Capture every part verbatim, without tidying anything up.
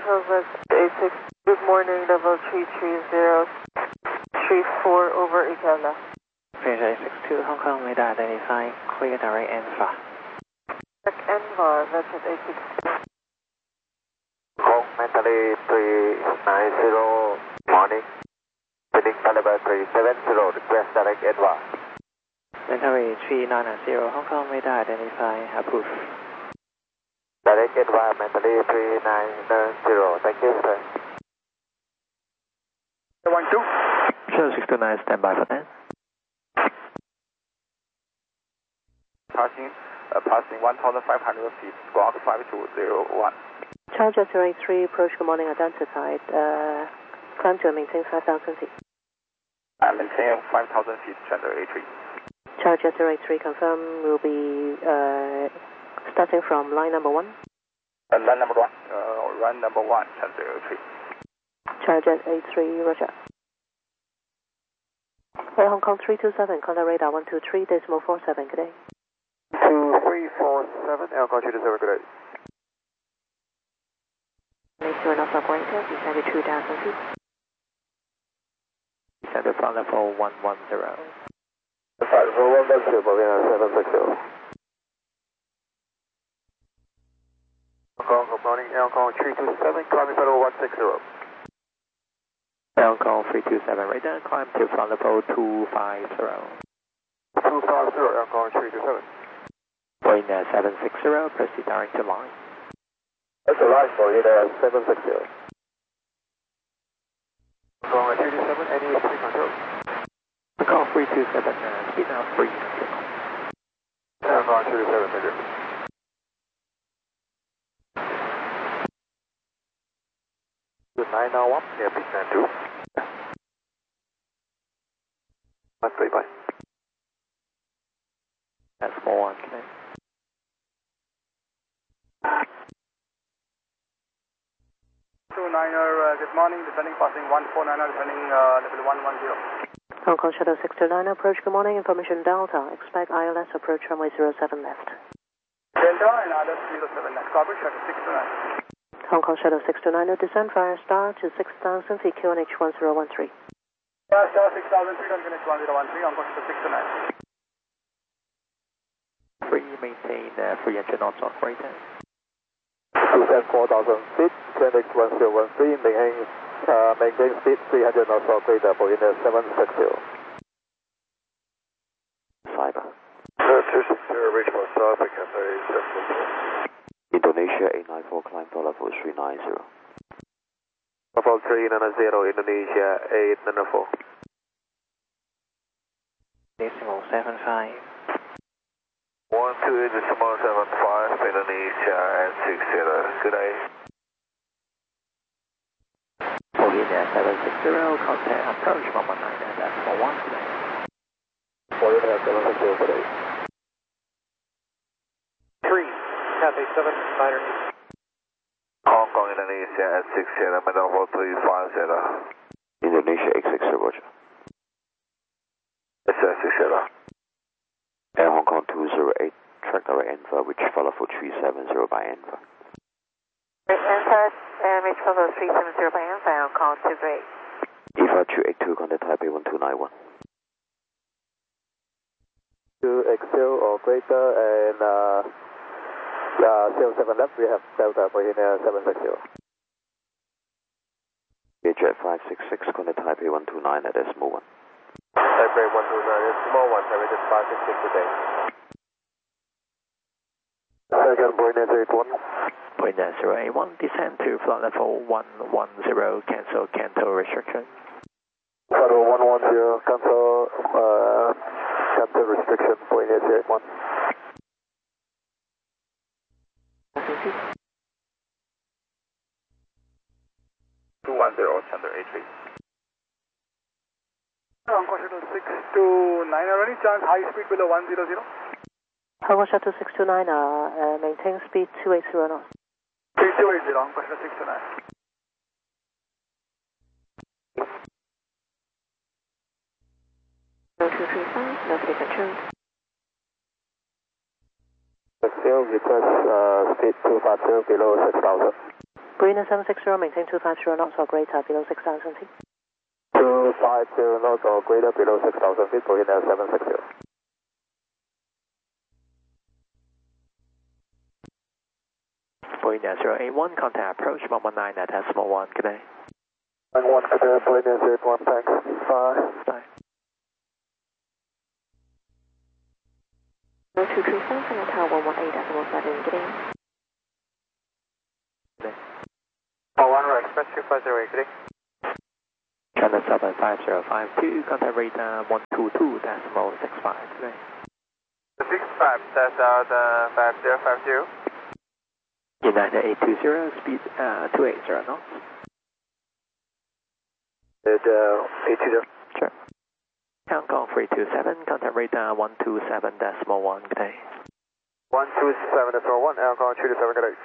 Southwest eight six. Good morning, level three three zero three four over Igala. Bridge eight six two, Hong Kong, radar identify, clear direct Enva. Direct Enva, that's at eight six two. Hong Mentally three nine zero, morning. Heading Caliber three seven zero, request direct Enva. Mentally three nine zero, Hong Kong, radar identify, approve. Direct Enva, Mentally three nine zero, thank you, sir. one two. Shuttle six two nine, stand by for ten. Passing, uh, passing one thousand five hundred feet, squawk five two zero one. Charger zero eight three, approach, good morning, identified. Uh, climb to and maintain five thousand feet. I maintain five thousand feet, Chandler eight three. Charger zero eight three, confirm will be uh, starting from line number one. Uh, line number one, uh, run number one, Chandler eight three. Charger eight three, roger. Hey, Hong Kong three two seven, contact radar one two three, decimal four seven, good day. two three four seven, Air Control two seven, good day. Make sure enough operator, descend to two thousand feet. Descend to front level one one zero. five four one one zero, seven six zero. Hong Kong, good morning, Air Control three two seven, climbing level one six zero. Hong Kong three two seven, radar, climb to front level two five zero. two five zero, Air Control three two seven. Point uh, seven six zero, proceed direct to line. That's a line for you there, seven six zero. Hong Kong three two seven, any speed control? Hong Kong three two seven, uh, speed now three hundred. Air Control three two seven, thank you. Good nine now one, yeah, please stand two. One three, bye. That's four one, connect. two niner, uh, good morning, descending passing one four niner, descending uh, level one one zero. Hong Kong Shuttle six two nine, approach, good morning, information Delta, expect I L S approach runway zero seven left. Delta and I L S zero seven left, coverage shuttle six two nine. Hong Kong Shuttle six two nine, descend fire star to six thousand feet, Q N H one zero one three. Fire star six thousand feet on Q N H one zero one three, Hong Kong shuttle six two nine. Free, maintain uh, three hundred knots operator. Descend four thousand feet, Q N H one zero one three, maintain, uh, maintain speed three hundred knots operator for in seven six zero. Cyber. two six zero, reach for South Africa, seven six zero. Indonesia eight nine four, climb to level three nine zero. Level three nine zero, Indonesia eight nine four. Decimal seven five. one two decimal seven five, Indonesia and six zero, good day. Bolivia seven six zero, contact approach one one nine, that's for one today. Bolivia seven six zero, good day. three, Cathay seven niner. Hong Kong, Indonesia at six zero, level three five zero. Indonesia eight six zero, roger. It's six zero. Air Hong Kong two zero eight, track direct Enva, which follow for three seven zero by Enva. Enva, and reach level three seven zero by Enva, Hong Kong two zero eight. E five two eight two, contact Taipei one two nine one. two X L or greater and uh, uh, zero seven left, we have Delta for in uh, seven six zero. Jet five six six, contact Taipei one two nine at decimal one. Taipei one two nine, decimal one, Taipei five six six today. Second point zero eight one. Point zero eight one, descend to flight level one one zero, cancel Canto restriction. Level one one zero, cancel, uh, cancel restriction, point zero eight one. two one zero, Chandler eight three. Hong Kong shuttle six two nine, any chance high speed below one hundred? Hong Kong Shuttle six two nine, uh, uh, maintain speed two eight zero knots. three two eight zero, Hong Kong shuttle six two nine. zero two three five, no speed control. Still request uh, speed two five zero below six thousand. Marina seven six zero, maintain two five zero knots or greater below six thousand feet. two five zero knots or greater below six thousand feet, Marina seven six zero. Marina zero eight one, contact approach one one nine at decimal one, good day. one one, good day, Marina zero eight one, thanks. Bye. Bye. zero two three seven, China Tower one one eight decimal seven, good day. Oh, one right, express three five zero eight, good day. China seven five zero five two, contact radar one two two decimal six five, good day. six five, that's out uh, five zero five zero. United eight two zero, speed uh, two eight zero knots. At uh, eight two zero. Sure. Hong Kong three two seven, contact radar one two seven decimal one, good day. one two seven decimal one, Hong Kong three two seven, good day.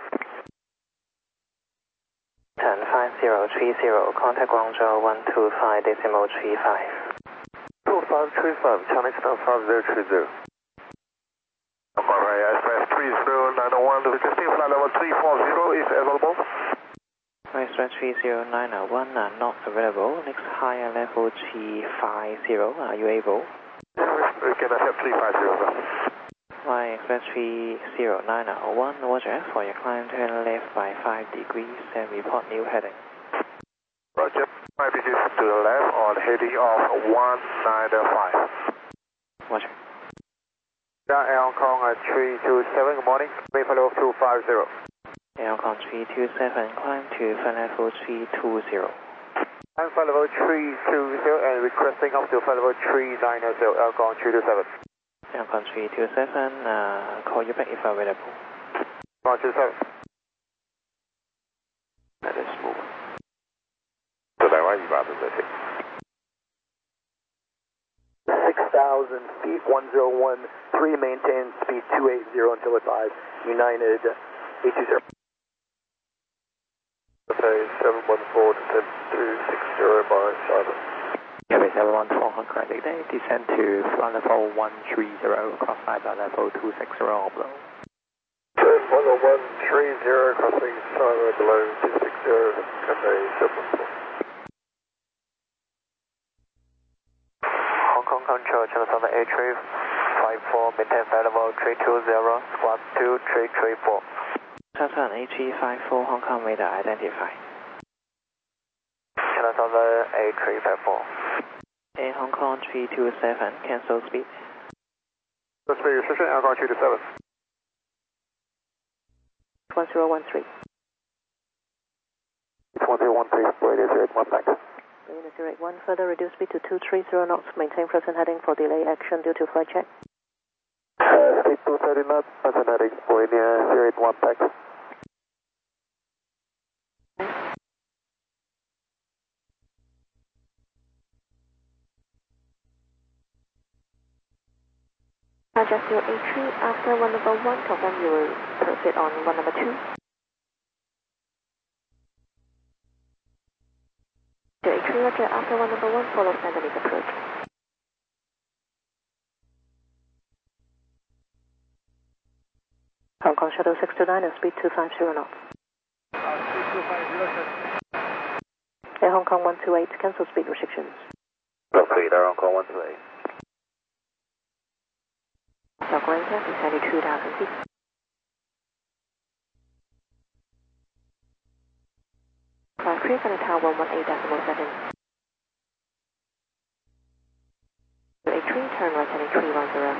ten five zero three zero, contact Guangzhou one two five decimal three five. two five three five, Chinese Tower five zero three zero. Alright, Express three zero nine one, the existing flight level three four zero is available. Express three zero nine one are not available. Next higher level three five zero, are you able? We can accept three five zero. Fly Express three zero nine one, Roger, for your climb turn left by five degrees and report new heading. Roger, five degrees to the left on heading of one nine five. Roger. Down Hong Kong at three two seven, good morning, main flight level two five zero. Hong Kong three two seven, climb to flight level three two zero. I'm flight level three two zero and requesting up to flight level three nine zero, Hong Kong three two seven. Hong Kong three two seven, uh, call you back if available. Hong Kong three two seven. That is smooth. 九百万一百分的 six thousand feet, one zero one three, maintain speed two eight zero until advised, United eight two zero. Okay, seven one four to ten two six zero by Charlotte. Gary seven one four, Hong Kong, good day. Descend to flight level one three zero, cross flight by level two six zero or below. one oh one three zero, crossing Charlotte below two six zero, Cathay seven one four. Hong Kong Control, Channel seven eight three five four, maintain flight level three two zero, squad two three three four. Channel eight three five four, Hong Kong radar identified. Channel seven eight three five four. A Hong Kong three two seven, cancel speed. The speed restriction, Hong Kong three two seven. one zero one three. It's one zero one three, radio zero eight one, thanks. Marina zero eight one, further reduce speed to two three zero knots, maintain present heading for delay action due to flight check. Uh, speed two thirty knots, present heading, Marina zero eight one, thanks. Adjust your A three after one number one, confirm you will proceed on one number two. Your A three, Roger, after one number one, follow standard is approach. Hong Kong Shuttle six two nine and speed two five zero knots. Air Hong Kong one two eight, cancel speed restrictions. Okay, Air Hong Kong one two eight. South Greater, descending two thousand feet. Flight three, China Tower one one eight decimal seven. A three, turn right heading three one zero.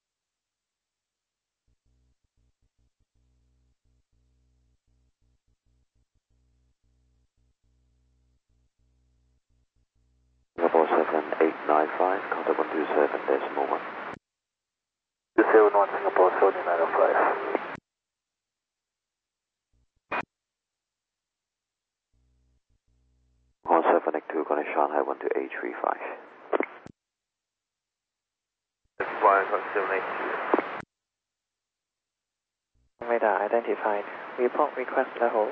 Singapore seven eight nine five, contact one two seven decimal one. two seven one, Singapore seven nine five. one seven eight two, going to Shanghai one two eight three five. That's flying on seven eight two. Radar identified. Report request level.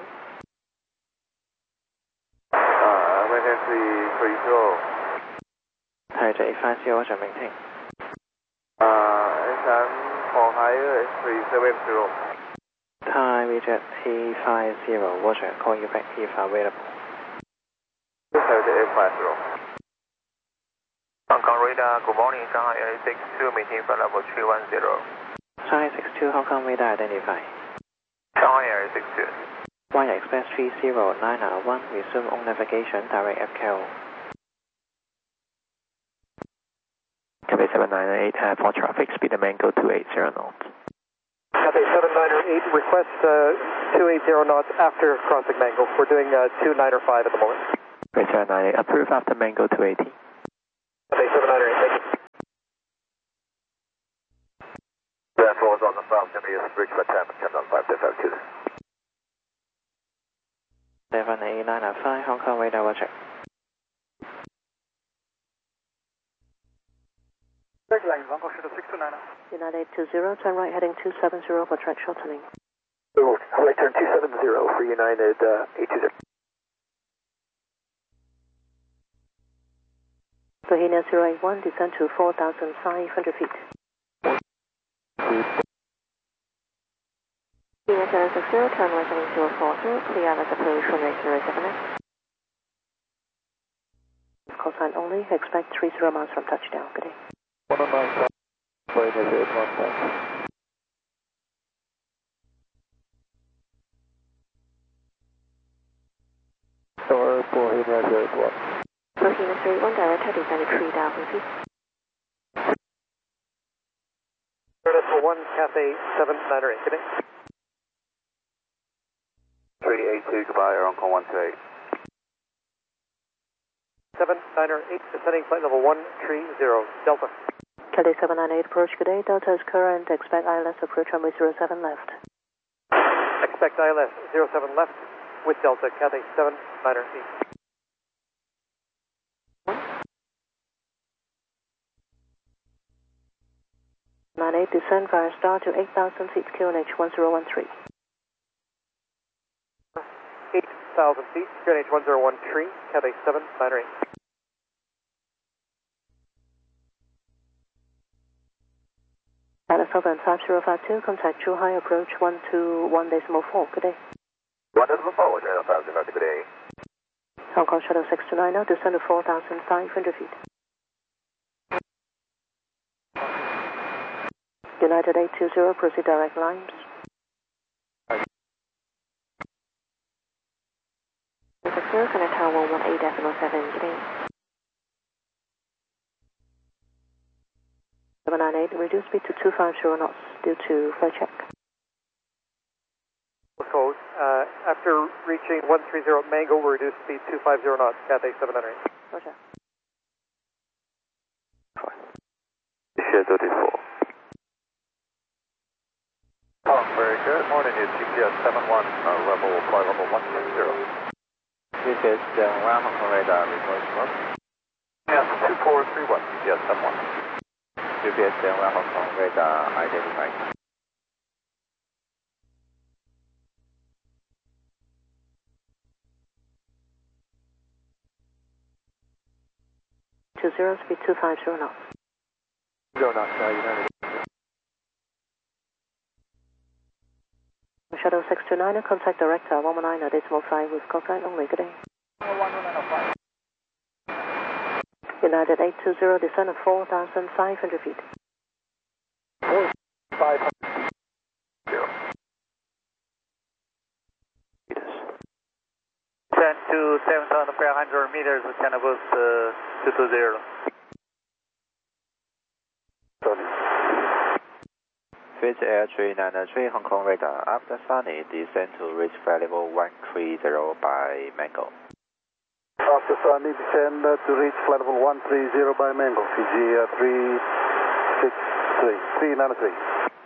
Uh, emergency three zero. Tiger eight five zero, Roger, maintain. Uh, anh Sáng Hoàng Hải three seven zero. Thai Vietjet A five zero, Roger, call you back if available. A five zero. Hong Kong radar, good morning, Shanghai Air six two, maintain flight level three one zero. Shanghai six two, Hong Kong radar identify. Shanghai Air six two. Wire Express three zero nine one, resume on navigation, direct F K O. Cathay seven nine eight, for traffic, speed of Mango two eighty knots. Cathay seven nine eight, request uh, two eighty knots after crossing Mango. We're doing uh, two nine five at the moment. Cathay seven nine eight, approve after Mango two eighty. Cathay seven nine eight, thank you. That was on the south, Jimmy is bridge by time, Channel five five two. seven eight nine five, Hong Kong radar, Roger. Direct line, Hong Kong Shuttle six two nine. United eight two zero, turn right heading two seven zero for track shortening. Oh, right turn two seven zero for United uh, eight two zero. Bohemia zero eight one, descend to four thousand five hundred feet. Bohemia zero six zero, turn right heading zero four zero, clear as approach from runway zero seven eight. Call sign only, expect three zero miles from touchdown. Good day. one oh nine, Bohemia zero eight one. Door Bohemia zero eight one. Bohemia zero eight one, direct heading three thousand feet. Decimal one, Cathay seven nine eight, good day. three eight two, goodbye, Hong Kong one two eight. seven nine eight, descending flight level one three zero, Delta. Cathay seven nine eight, approach, good day. Delta is current, expect I L S approach runway zero seven left. Expect I L S zero seven left with Delta, Cathay seven nine eight. nine eight, descend via star to eight thousand feet, Q N H one zero one three. eight thousand feet, Q N H one zero one three, Cathay seven nine eight. At Southern five zero five two, contact Zhuhai, approach one two one decimal four, good day. one decimal four, Channel five five two, good day. Hong Kong Shuttle six two nine, now descend to four thousand five hundred feet. United eight two zero, proceed direct lines. six zero, connect tower one one eight decimal seven, good day. seven nine eight, reduce speed to two five zero knots due to flight check. Code, uh, after reaching one three zero Mango, we'll reduce speed two five zero knots, Cathay seven nine eight. Roger. Share thirty-four. Oh, very good. Morning, is G P S seven one, uh, level, flight level one six zero. This is uh, one Hong Kong radar, report from. Yes, two four three one, G P S seven one. G P S one Hong Kong radar identified. two zero, speed two five zero knots. Zero knots, uh, United. Shuttle six two nine, contact director one one nine decimal five with call sign only, good day. United eight two zero, descend at four thousand five hundred feet. five hundred. ten to seven thousand five hundred meters, channel bus uh, two two zero. Fitz Air three nine three, Hong Kong radar, after sunny, descend to reach flight level one three zero by Mango. After sunny, descend uh, to reach flight level one three zero by Mango, Fiji uh, three six three, three nine three.